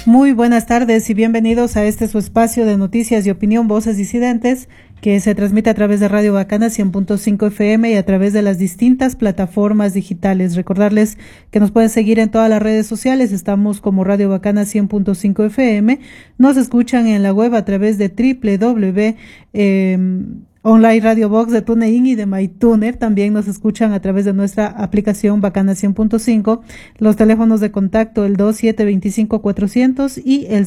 Muy buenas tardes y bienvenidos a este su espacio de noticias y opinión Voces Disidentes, que se transmite a través de Radio Bacana 100.5 FM y a través de las distintas plataformas digitales. Recordarles que nos pueden seguir en todas las redes sociales, estamos como Radio Bacana 100.5 FM, nos escuchan en la web a través de Online Radio Box de TuneIn y de MyTuner. También nos escuchan a través de nuestra aplicación Bacana 100.5. Los teléfonos de contacto el 2725-400 y el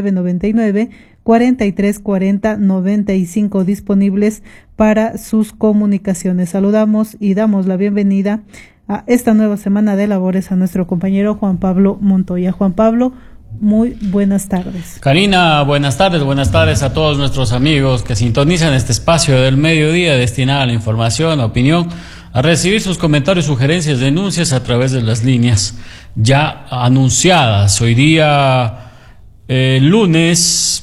0999-4340-95 disponibles para sus comunicaciones. Saludamos y damos la bienvenida a esta nueva semana de labores a nuestro compañero Juan Pablo Montoya. Juan Pablo, muy buenas tardes. Karina, buenas tardes a todos nuestros amigos que sintonizan este espacio del mediodía destinado a la información, a opinión, a recibir sus comentarios, sugerencias, denuncias a través de las líneas ya anunciadas. Hoy día, lunes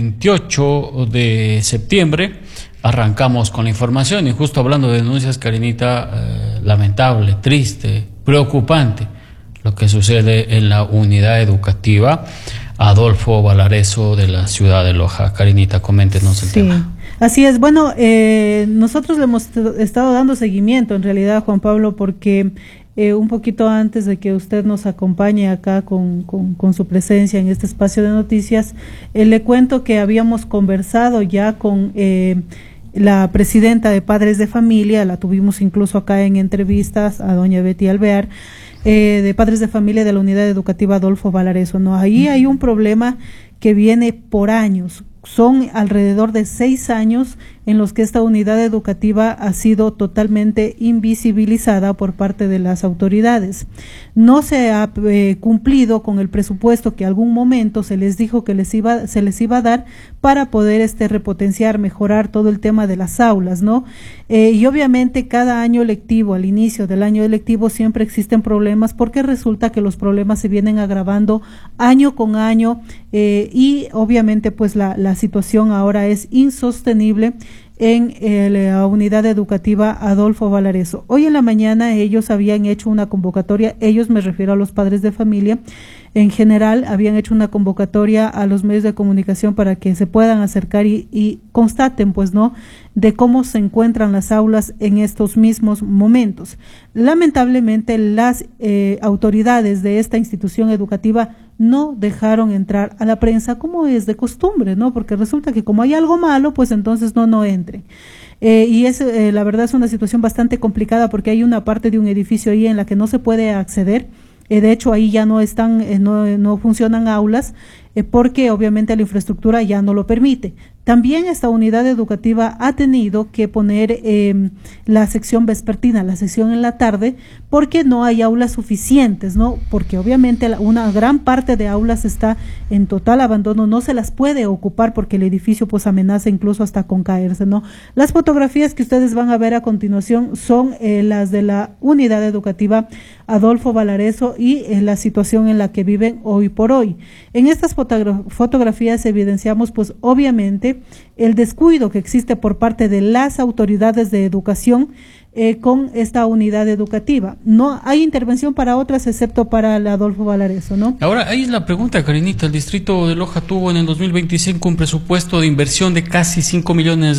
28 de septiembre, arrancamos con la información y justo hablando de denuncias, Karinita, lamentable, triste, preocupante lo que sucede en la unidad educativa Adolfo Valareso de la ciudad de Loja. Karinita, coméntenos el tema. Así es. Bueno, nosotros le hemos estado dando seguimiento en realidad, Juan Pablo, porque un poquito antes de que usted nos acompañe acá con su presencia en este espacio de noticias, le cuento que habíamos conversado ya con la presidenta de Padres de Familia, la tuvimos incluso acá en entrevistas, a doña Betty Alvear, de Padres de Familia de la Unidad Educativa Adolfo Valareso, ¿no? Ahí hay un problema que viene por años. Son alrededor de 6 años en los que esta unidad educativa ha sido totalmente invisibilizada por parte de las autoridades. No se ha cumplido con el presupuesto que algún momento se les dijo que se les iba a dar para poder repotenciar, mejorar todo el tema de las aulas, ¿no? Y obviamente cada año lectivo, al inicio del año lectivo, siempre existen problemas porque resulta que los problemas se vienen agravando año con año y obviamente pues la situación ahora es insostenible en la unidad educativa Adolfo Valareso. Hoy en la mañana ellos habían hecho una convocatoria, ellos me refiero a los padres de familia, en general habían hecho una convocatoria a los medios de comunicación para que se puedan acercar y constaten, pues, ¿no?, de cómo se encuentran las aulas en estos mismos momentos. Lamentablemente las autoridades de esta institución educativa no dejaron entrar a la prensa como es de costumbre, ¿no? Porque resulta que como hay algo malo, pues entonces no entren. Y la verdad es una situación bastante complicada porque hay una parte de un edificio ahí en la que no se puede acceder. De hecho, ahí ya no están, no funcionan aulas porque obviamente la infraestructura ya no lo permite. También esta unidad educativa ha tenido que poner la sección vespertina, la sección en la tarde, porque no hay aulas suficientes, ¿no? Porque obviamente una gran parte de aulas está en total abandono, no se las puede ocupar porque el edificio pues amenaza incluso hasta con caerse, ¿no? Las fotografías que ustedes van a ver a continuación son las de la unidad educativa Adolfo Valareso y la situación en la que viven hoy por hoy. En estas fotografías evidenciamos pues obviamente el descuido que existe por parte de las autoridades de educación con esta unidad educativa. No hay intervención para otras excepto para el Adolfo Valareso, ¿no? Ahora, ahí es la pregunta, Karinita. El distrito de Loja tuvo en el 2025 un presupuesto de inversión de casi $5 millones.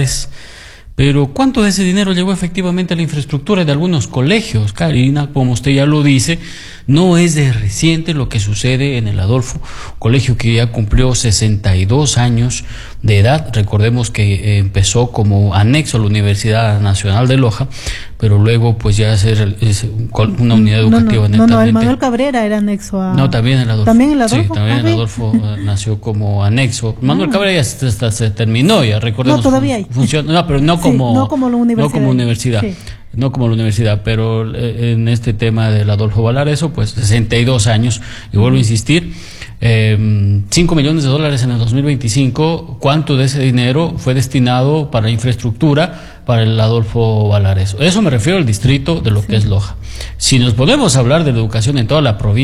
Pero ¿cuánto de ese dinero llegó efectivamente a la infraestructura de algunos colegios? Karina, como usted ya lo dice, no es de reciente lo que sucede en el Adolfo, colegio que ya cumplió 62 años de edad. Recordemos que empezó como anexo a la Universidad Nacional de Loja, pero luego pues ya es una unidad educativa netamente. No, el Manuel Cabrera era anexo a... No, también el Adolfo. ¿También el Adolfo? Sí, también el Adolfo nació como anexo. Manuel Cabrera ya hasta se terminó, ya recordemos. No, todavía hay. No, pero no como la universidad. No como universidad. Sí. No como la universidad, pero en este tema del Adolfo Valareso, pues 62 años, y vuelvo a insistir, $5 millones en el 2025. ¿Cuánto de ese dinero fue destinado para infraestructura para el Adolfo Valareso? Eso me refiero al distrito de lo que es Loja. Si nos podemos hablar de la educación en toda la provincia,